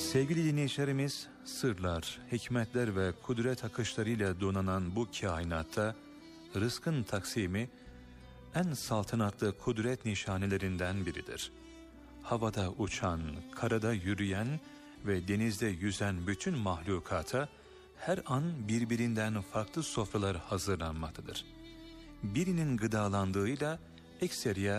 Sevgili dinleyicilerimiz, sırlar, hikmetler ve kudret akışlarıyla donanan bu kainatta rızkın taksimi en saltanatlı kudret nişanelerinden biridir. Havada uçan, karada yürüyen ve denizde yüzen bütün mahlukata her an birbirinden farklı sofralar hazırlanmaktadır. Birinin gıdalandığıyla ekseriya